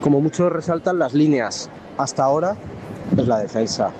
Como mucho resaltan las líneas. Hasta ahora es la defensa.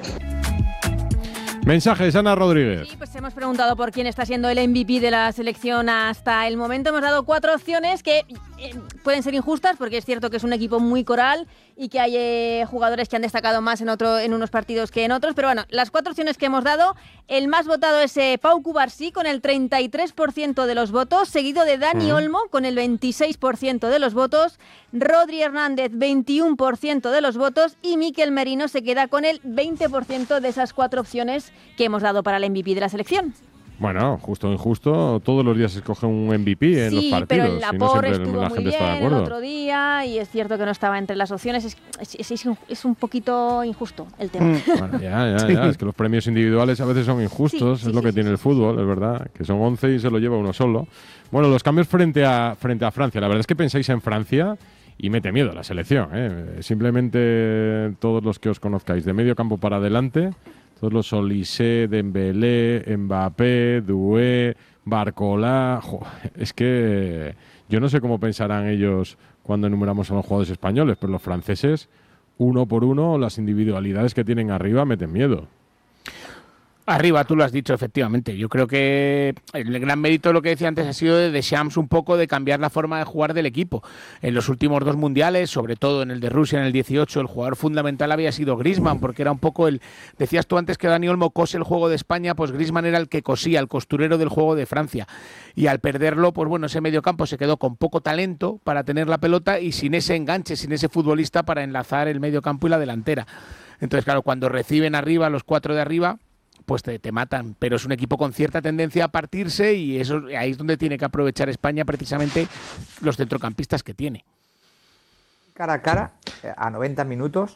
Mensajes, Ana Rodríguez. Sí, pues hemos preguntado por quién está siendo el MVP de la selección hasta el momento. Hemos dado 4 opciones que pueden ser injustas, porque es cierto que es un equipo muy coral y que hay jugadores que han destacado más en unos partidos que en otros. Pero bueno, las 4 opciones que hemos dado, el más votado es Pau Cubarsí con el 33% de los votos, seguido de Dani Olmo con el 26% de los votos, Rodri Hernández 21% de los votos y Mikel Merino se queda con el 20% de esas 4 opciones que hemos dado para el MVP de la selección. Bueno, justo o injusto, todos los días se escoge un MVP en los partidos. Sí, pero el Laporte no estuvo muy bien el otro día y es cierto que no estaba entre las opciones. Es un poquito injusto el tema. Bueno, ya. Es que los premios individuales a veces son injustos, es lo que tiene el fútbol, es verdad, que son 11 y se lo lleva uno solo. Bueno, los cambios frente a Francia, la verdad es que pensáis en Francia y mete miedo la selección, ¿eh? Simplemente todos los que os conozcáis, de medio campo para adelante, todos los Olise, Dembélé, Mbappé, Doué, Barcola. Es que yo no sé cómo pensarán ellos cuando enumeramos a los jugadores españoles, pero los franceses, uno por uno, las individualidades que tienen arriba meten miedo. Arriba, tú lo has dicho, efectivamente. Yo creo que el gran mérito de lo que decía antes ha sido de Deschamps un poco de cambiar la forma de jugar del equipo. En los últimos 2 mundiales, sobre todo en el de Rusia en el 18, el jugador fundamental había sido Griezmann, porque era un poco decías tú antes que Dani Olmo cose el juego de España, pues Griezmann era el que cosía, el costurero del juego de Francia. Y al perderlo, pues bueno, ese mediocampo se quedó con poco talento para tener la pelota y sin ese enganche, sin ese futbolista para enlazar el mediocampo y la delantera. Entonces, claro, cuando reciben arriba, los 4 de arriba, pues te matan, pero es un equipo con cierta tendencia a partirse y eso ahí es donde tiene que aprovechar España precisamente los centrocampistas que tiene. Cara a cara, a 90 minutos,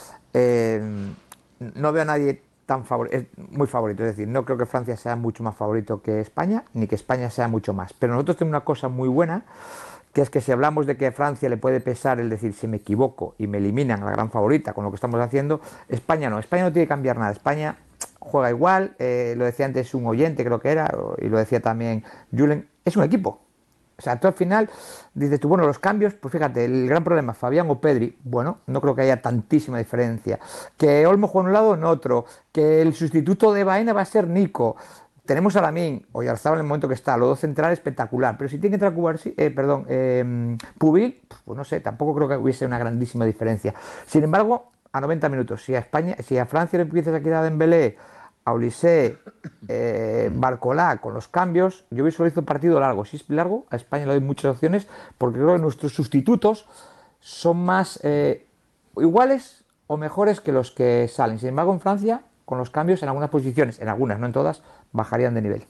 no veo a nadie muy favorito, es decir, no creo que Francia sea mucho más favorito que España, ni que España sea mucho más, pero nosotros tenemos una cosa muy buena, que es que si hablamos de que a Francia le puede pesar el decir si me equivoco y me eliminan a la gran favorita con lo que estamos haciendo, España no tiene que cambiar nada, España juega igual, lo decía antes un oyente creo que era, y lo decía también Julen, es un equipo. O sea, tú al final dices tú, bueno, los cambios, pues fíjate, el gran problema, Fabián o Pedri, bueno, no creo que haya tantísima diferencia. Que Olmo juega en un lado o en otro, que el sustituto de Baena va a ser Nico. Tenemos a Lamine, o Yarzabal en el momento que está, los dos centrales espectacular, pero si tiene que entrar Pubil, pues no sé, tampoco creo que hubiese una grandísima diferencia. Sin embargo, a 90 minutos, si a Francia le empiezas a quitar a Dembélé, a Olise, Barcola con los cambios, yo visualizo un partido largo. Si es largo, a España le doy muchas opciones porque creo que nuestros sustitutos son más iguales o mejores que los que salen. Sin embargo, en Francia, con los cambios en algunas posiciones, en algunas, no en todas, bajarían de nivel.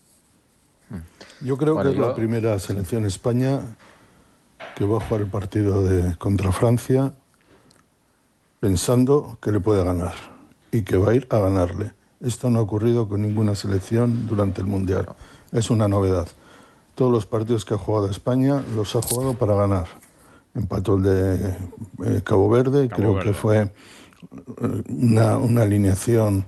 Yo creo que es la primera selección España que va a jugar el partido contra Francia pensando que le puede ganar y que va a ir a ganarle. Esto no ha ocurrido con ninguna selección durante el Mundial. Es una novedad. Todos los partidos que ha jugado España los ha jugado para ganar. Empató el de Cabo Verde, creo que fue una alineación,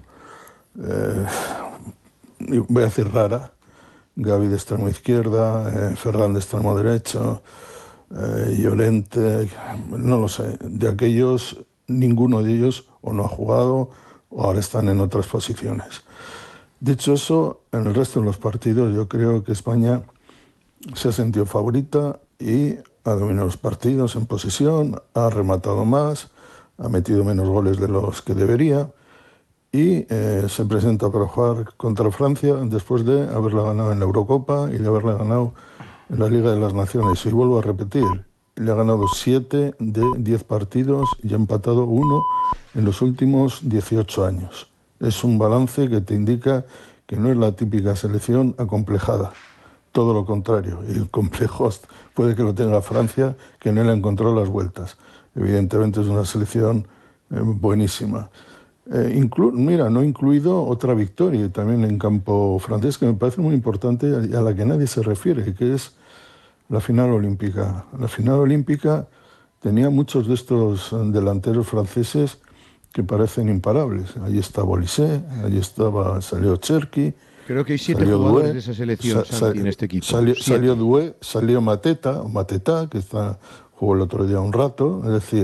voy a decir rara. Gavi de extremo izquierda, Ferran de extremo derecho, Llorente, no lo sé. De aquellos, ninguno de ellos o no ha jugado o ahora están en otras posiciones. Dicho eso, en el resto de los partidos yo creo que España se ha sentido favorita y ha dominado los partidos en posesión, ha rematado más, ha metido menos goles de los que debería y se presenta para jugar contra Francia después de haberla ganado en la Eurocopa y de haberla ganado en la Liga de las Naciones. Y vuelvo a repetir, le ha ganado 7 de 10 partidos y ha empatado 1 en los últimos 18 años. Es un balance que te indica que no es la típica selección acomplejada. Todo lo contrario. Y el complejo puede que lo tenga Francia, que no le ha encontrado las vueltas. Evidentemente es una selección buenísima. Mira, no he incluido otra victoria también en campo francés que me parece muy importante y a la que nadie se refiere, que es la final olímpica. La final olímpica tenía muchos de estos delanteros franceses que parecen imparables. Ahí estaba Olise, salió Cherki. Creo que hay 7 jugadores de esa selección en este equipo. Salió Doué, salió Mateta, que jugó el otro día un rato. Es decir,